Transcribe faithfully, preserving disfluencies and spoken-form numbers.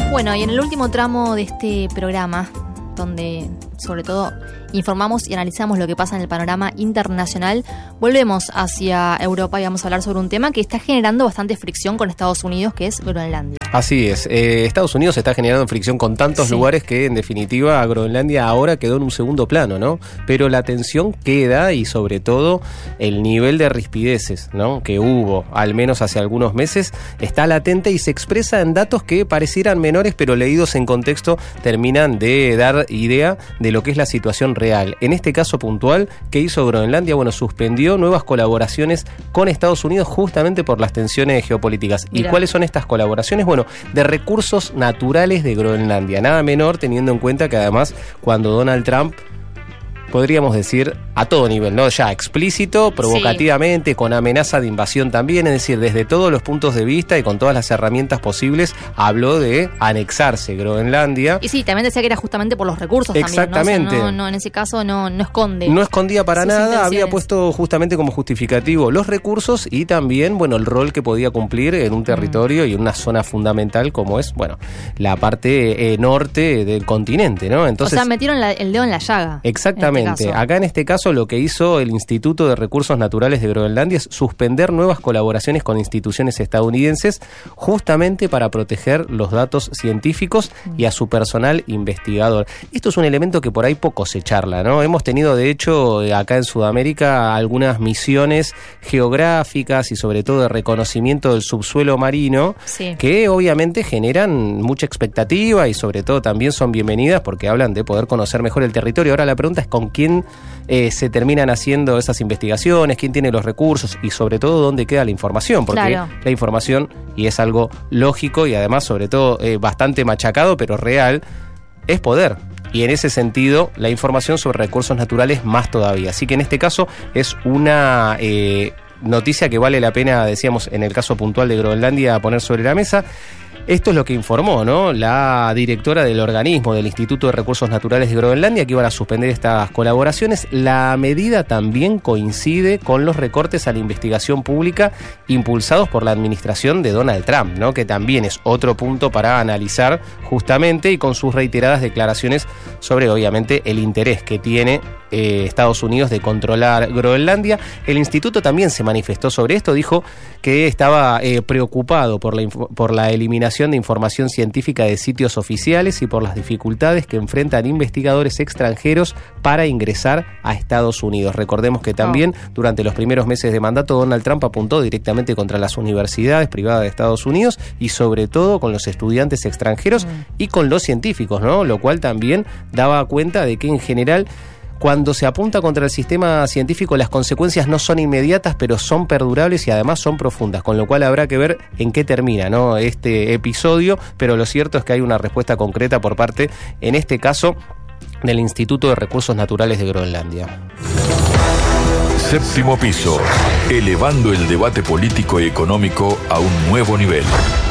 Bueno, y en el último tramo de este programa, donde sobre todo informamos y analizamos lo que pasa en el panorama internacional, volvemos hacia Europa y vamos a hablar sobre un tema que está generando bastante fricción con Estados Unidos, que es Groenlandia. Así es, eh, Estados Unidos está generando fricción con tantos sí. lugares que en definitiva Groenlandia ahora quedó en un segundo plano, ¿no? Pero la tensión queda y sobre todo el nivel de rispideces, ¿no?, que hubo, al menos hace algunos meses, está latente y se expresa en datos que parecieran menores, pero leídos en contexto terminan de dar idea de lo que es la situación real. En este caso puntual, ¿qué hizo Groenlandia? Bueno, suspendió nuevas colaboraciones con Estados Unidos justamente por las tensiones geopolíticas. Mirá. ¿Y cuáles son estas colaboraciones? Bueno, de recursos naturales de Groenlandia. Nada menor teniendo en cuenta que además cuando Donald Trump, podríamos decir, a todo nivel, ¿no? Ya explícito, provocativamente, sí. con amenaza de invasión también, es decir, desde todos los puntos de vista y con todas las herramientas posibles, habló de anexarse Groenlandia. Y sí, también decía que era justamente por los recursos. Exactamente. También, ¿no? O sea, no, no, en ese caso no, no esconde. No escondía para nada, había puesto justamente como justificativo los recursos y también, bueno, el rol que podía cumplir en un territorio mm. y en una zona fundamental como es, bueno, la parte eh, norte del continente, ¿no? Entonces, o sea, metieron la, el dedo en la llaga. Exactamente. En este Acá en este caso lo que hizo el Instituto de Recursos Naturales de Groenlandia es suspender nuevas colaboraciones con instituciones estadounidenses justamente para proteger los datos científicos y a su personal investigador. Esto es un elemento que por ahí poco se charla, ¿no? Hemos tenido de hecho acá en Sudamérica algunas misiones geográficas y sobre todo de reconocimiento del subsuelo marino sí. que obviamente generan mucha expectativa y sobre todo también son bienvenidas porque hablan de poder conocer mejor el territorio. Ahora la pregunta es con quién eh, se terminan haciendo esas investigaciones, quién tiene los recursos y sobre todo dónde queda la información, porque claro. la información, y es algo lógico y además sobre todo eh, bastante machacado pero real, es poder. Y en ese sentido, la información sobre recursos naturales más todavía. Así que en este caso es una eh, noticia que vale la pena, decíamos, en el caso puntual de Groenlandia, poner sobre la mesa. Esto es lo que informó, ¿no?, la directora del organismo, del Instituto de Recursos Naturales de Groenlandia, que iban a suspender estas colaboraciones. La medida también coincide con los recortes a la investigación pública impulsados por la administración de Donald Trump, ¿no?, que también es otro punto para analizar justamente, y con sus reiteradas declaraciones sobre, obviamente, el interés que tiene eh, Estados Unidos de controlar Groenlandia. El instituto también se manifestó sobre esto, dijo que estaba eh, preocupado por la, inf- por la eliminación de información científica de sitios oficiales y por las dificultades que enfrentan investigadores extranjeros para ingresar a Estados Unidos. Recordemos que también oh. durante los primeros meses de mandato Donald Trump apuntó directamente contra las universidades privadas de Estados Unidos y sobre todo con los estudiantes extranjeros mm. y con los científicos, ¿no? Lo cual también daba cuenta de que en general, cuando se apunta contra el sistema científico, las consecuencias no son inmediatas, pero son perdurables y además son profundas, con lo cual habrá que ver en qué termina, ¿no?, este episodio, pero lo cierto es que hay una respuesta concreta por parte, en este caso, del Instituto de Recursos Naturales de Groenlandia. Séptimo piso, elevando el debate político y económico a un nuevo nivel.